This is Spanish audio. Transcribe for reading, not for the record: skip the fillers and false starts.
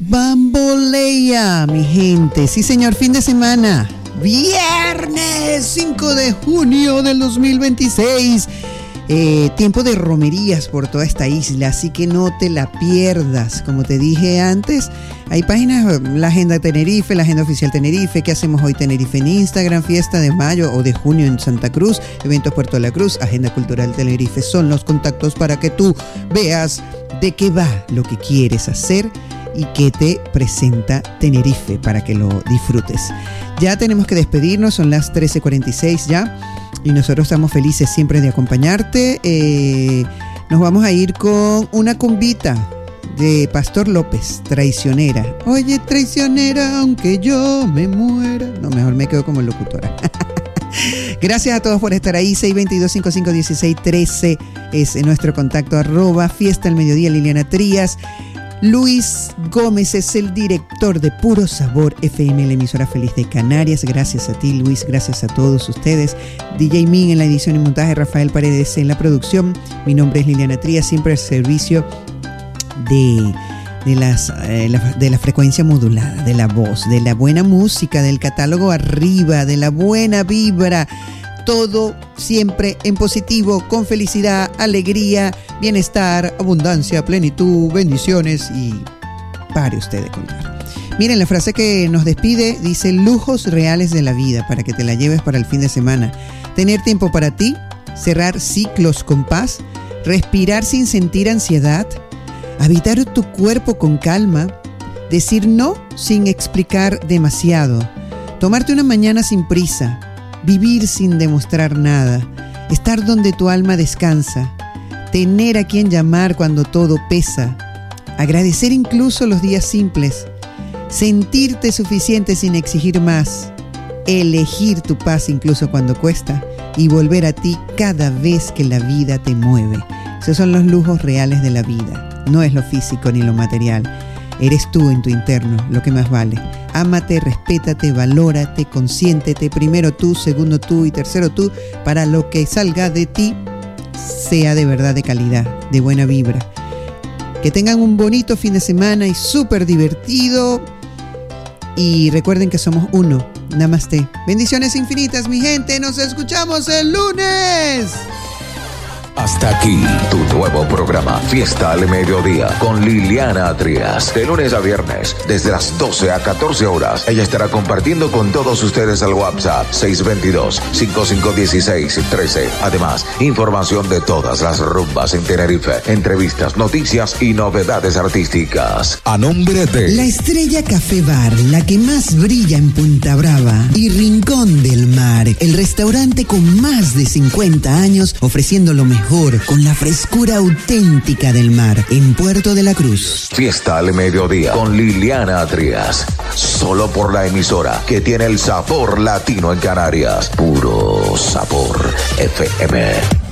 Bambolea, mi gente. Sí, señor, fin de semana. Viernes 5 de junio del 2026. Tiempo de romerías por toda esta isla, así que no te la pierdas. Como te dije antes, hay páginas, la Agenda Tenerife, la Agenda Oficial Tenerife, ¿qué hacemos hoy Tenerife en Instagram? Fiesta de mayo o de junio en Santa Cruz, eventos Puerto de la Cruz, Agenda Cultural Tenerife. Son los contactos para que tú veas de qué va lo que quieres hacer y que te presenta Tenerife para que lo disfrutes. Ya tenemos que despedirnos, son las 13:46 ya. Y nosotros estamos felices siempre de acompañarte. Nos vamos a ir con una cumbita de Pastor López, Traicionera. Oye, traicionera, aunque yo me muera. No, mejor me quedo como locutora. Gracias a todos por estar ahí. 622-5516-13 es nuestro contacto. @Fiesta al Mediodía, Liliana Trías. Luis Gómez es el director de Puro Sabor FM, la emisora feliz de Canarias. Gracias a ti, Luis, gracias a todos ustedes. DJ Min en la edición y montaje, Rafael Paredes en la producción. Mi nombre es Liliana Trías, siempre al servicio de la frecuencia modulada, de la voz, de la buena música, del catálogo arriba, de la buena vibra. Todo siempre en positivo, con felicidad, alegría, bienestar, abundancia, plenitud, bendiciones y pare usted de contar. Miren, la frase que nos despide dice: lujos reales de la vida para que te la lleves para el fin de semana. Tener tiempo para ti, cerrar ciclos con paz, respirar sin sentir ansiedad, habitar tu cuerpo con calma, decir no sin explicar demasiado, tomarte una mañana sin prisa, vivir sin demostrar nada, estar donde tu alma descansa, tener a quien llamar cuando todo pesa, agradecer incluso los días simples, sentirte suficiente sin exigir más, elegir tu paz incluso cuando cuesta y volver a ti cada vez que la vida te mueve. Esos son los lujos reales de la vida, no es lo físico ni lo material. Eres tú en tu interno lo que más vale. Ámate, respétate, valórate, consiéntete. Primero tú, segundo tú y tercero tú, para lo que salga de ti sea de verdad de calidad, de buena vibra. Que tengan un bonito fin de semana y súper divertido. Y recuerden que somos uno. Namaste. Bendiciones infinitas, mi gente. Nos escuchamos el lunes. Hasta aquí tu nuevo programa Fiesta al Mediodía con Liliana Trías. De lunes a viernes, desde las 12 a 14 horas. Ella estará compartiendo con todos ustedes al WhatsApp 622-5516-13. Además, información de todas las rumbas en Tenerife, entrevistas, noticias y novedades artísticas. A nombre de La Estrella Café Bar, la que más brilla en Punta Brava y Rincón del Mar, el restaurante con más de 50 años ofreciendo lo mejor con la frescura auténtica del mar en Puerto de la Cruz. Fiesta al Mediodía con Liliana Trías. Solo por la emisora que tiene el sabor latino en Canarias. Puro Sabor FM.